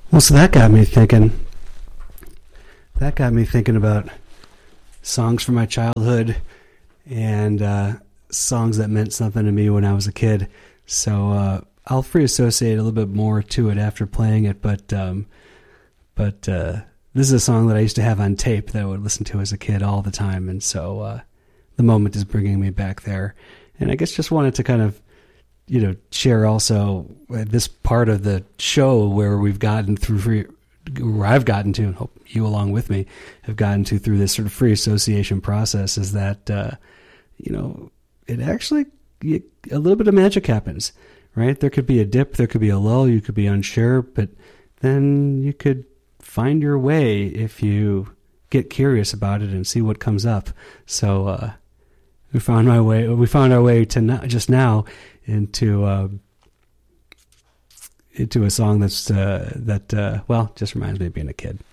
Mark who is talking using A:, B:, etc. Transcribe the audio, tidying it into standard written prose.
A: Well, so that got me thinking. That got me thinking about songs from my childhood and songs that meant something to me when I was a kid. So I'll free associate a little bit more to it after playing it, but this is a song that I used to have on tape that I would listen to as a kid all the time, and so the moment is bringing me back there. And I guess just wanted to kind of, share also this part of the show where we've gotten through where I've gotten to, and hope you along with me have gotten to through this sort of free association process, is that, it actually, a little bit of magic happens, right? There could be a dip, there could be a lull, you could be unsure, but then you could find your way if you get curious about it and see what comes up. So we found our way to just now into a song that's just reminds me of being a kid.